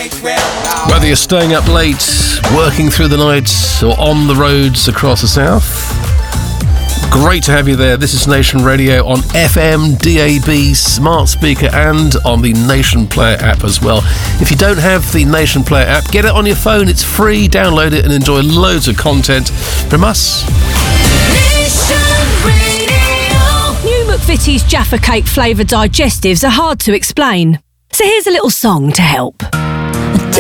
Whether you're staying up late, working through the night, or on the roads across the south, great to have you there. This is Nation Radio on FM, DAB, smart speaker, and on the Nation Player app as well. If you don't have the Nation Player app, get it on your phone. It's free. Download it and enjoy loads of content from us. New McVitie's Jaffa Cake flavoured digestives are hard to explain, so here's a little song to help.